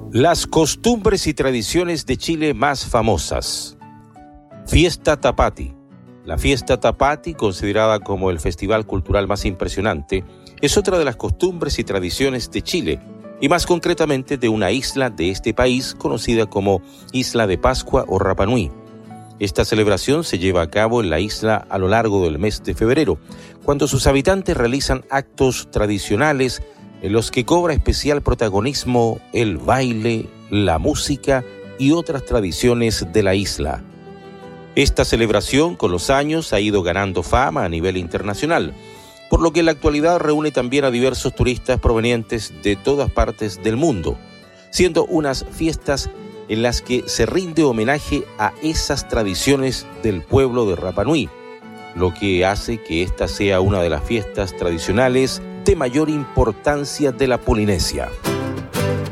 Las costumbres y tradiciones de Chile más famosas. Fiesta Tapati. La fiesta Tapati, considerada como el festival cultural más impresionante, es otra de las costumbres y tradiciones de Chile, y más concretamente de una isla de este país conocida como Isla de Pascua o Rapa Nui. Esta celebración se lleva a cabo en la isla a lo largo del mes de febrero, cuando sus habitantes realizan actos tradicionales en los que cobra especial protagonismo el baile, la música y otras tradiciones de la isla. Esta celebración con los años ha ido ganando fama a nivel internacional, por lo que en la actualidad reúne también a diversos turistas provenientes de todas partes del mundo, siendo unas fiestas en las que se rinde homenaje a esas tradiciones del pueblo de Rapa Nui, lo que hace que esta sea una de las fiestas tradicionales de mayor importancia de la Polinesia.